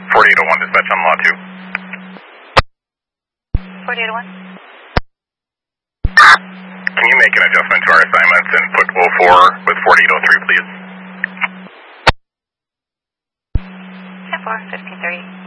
4801, dispatch on Law 2. 4801. Can you make an adjustment to our assignments and put 04 with 4803, please? 10-4, 1530.